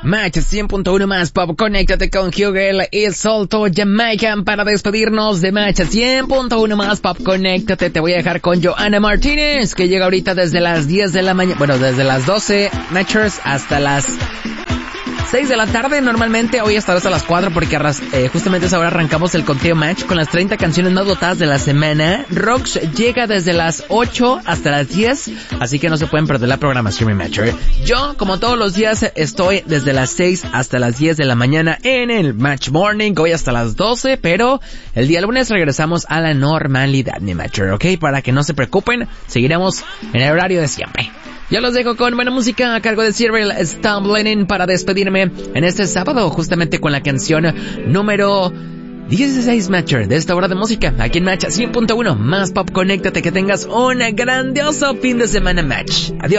Match 100.1 más pop, conéctate con Hugel y Salto Jamaican para despedirnos de Match 100.1 más pop, conéctate. Te voy a dejar con Johanna Martínez, que llega ahorita desde las 10 de la mañana, bueno, desde las 12 Matchers hasta las 6 de la tarde normalmente. Hoy estará hasta las 4 porque justamente a esa hora arrancamos el conteo Match con las 30 canciones más votadas de la semana. Rox llega desde las 8 hasta las 10, así que no se pueden perder la programación mi Matcher. Yo, como todos los días, estoy desde las 6 hasta las 10 de la mañana en el Match Morning, hoy hasta las 12, pero el día lunes regresamos a la normalidad mi Matcher, ¿ok? Para que no se preocupen, seguiremos en el horario de siempre. Yo los dejo con buena música a cargo de Cyril Stumbling para despedirme en este sábado, justamente con la canción número 16 Matcher de esta hora de música, aquí en Match 100.1 más pop. Conéctate, que tengas un grandioso fin de semana Match. Adiós.